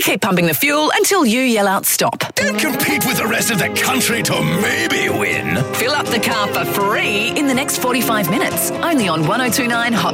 We keep pumping the fuel until you yell out stop. Don't compete with the rest of the country to maybe win. Fill up the car for free in the next 45 minutes. Only on 1029 Hot